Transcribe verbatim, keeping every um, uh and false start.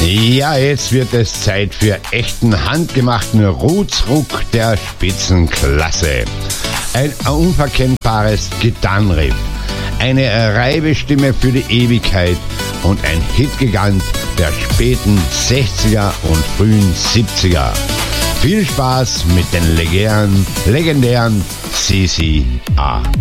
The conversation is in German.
Ja, jetzt wird es Zeit für echten handgemachten Roots-Ruck der Spitzenklasse. Ein unverkennbares Gitarrenriff, eine Reibestimme für die Ewigkeit und ein Hitgigant der späten sechziger und frühen siebziger. Viel Spaß mit den legendären, legendären C C A.